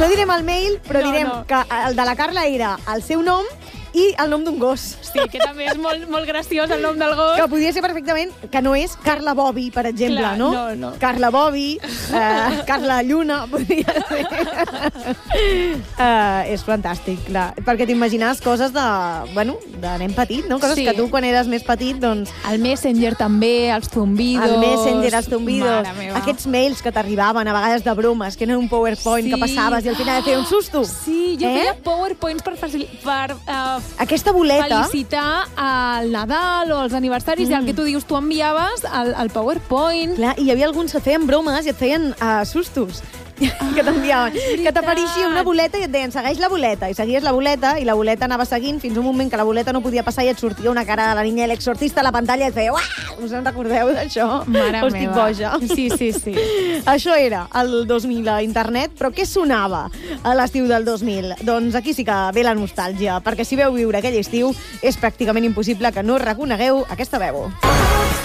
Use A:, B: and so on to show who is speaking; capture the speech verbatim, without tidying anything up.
A: No direm el mail, però
B: No,
A: direm
B: no.
A: que el de la Carla era el seu nom i el nom d'un gos.
B: Sí, que també és molt, molt graciós el nom del gos.
A: Que podria ser perfectament, que no és Carla Bovi, per exemple,
B: Clar,
A: no?
B: no, no.
A: Carla Bovi, eh, Carla Lluna, podria ser. eh, és fantàstic, clar. Perquè t'imagines coses de, bueno, de nen petit, no? Coses
B: Sí.
A: que tu, quan eres més petit, doncs...
B: El Messenger també, els zumbidos...
A: El Messenger, els zumbidos,
B: Mare meva.
A: aquests mails que t'arribaven a vegades de bromes, que eren un PowerPoint
B: Sí.
A: que passaves i al final et feia un susto.
B: Sí, jo
A: Eh?
B: feia PowerPoints per, facil... per uh,
A: Aquesta boleta...
B: felicitar el Nadal o els aniversaris, mm. i el que tu dius, tu enviaves el, el PowerPoint.
A: Clar, i hi havia alguns que et feien bromes i et feien uh, sustos. que t'enviaven, que t'apareixia una boleta i et deien segueix la boleta, i seguies la boleta i la boleta anava seguint fins un moment que la boleta no podia passar i et sortia una cara de la niña l'exorcista a la pantalla i et feia uah! Us en recordeu d'això?
B: Mare
A: o estic
B: meva.
A: boja?
B: Sí, sí, sí.
A: Això era el dos mil a internet, però què sonava a l'estiu del dos mil? Doncs aquí sí que ve la nostàlgia, perquè si veu viure aquell estiu és pràcticament impossible que no reconegueu aquesta veu.